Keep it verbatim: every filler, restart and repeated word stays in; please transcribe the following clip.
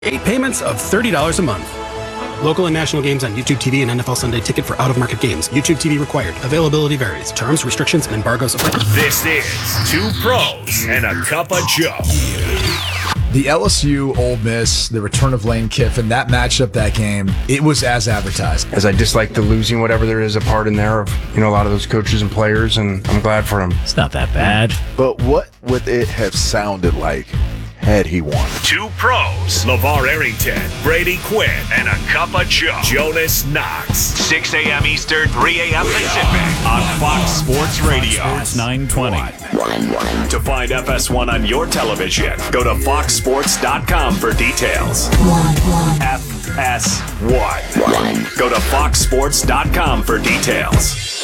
Eight payments of thirty dollars a month. Local and national games on YouTube T V and N F L Sunday Ticket for out-of-market games. YouTube T V required. Availability varies. Terms, restrictions, and embargoes apply. This is Two Pros and a Cup of Joe. The L S U Ole Miss, the return of Lane Kiffin, that matchup, that game, it was as advertised. As I dislike the losing, whatever there is a part in there of, you know, a lot of those coaches and players, and I'm glad for them. It's not that bad. But what would it have sounded like had he won? Two Pros, LeVar Arrington, Brady Quinn, and a Cup of Joe. Jonas Knox. six a.m. Eastern, three a.m. Pacific on Fox Sports Radio. Sports nine twenty. To find F S one on your television, go to fox sports dot com for details. F S one. Go to fox sports dot com for details.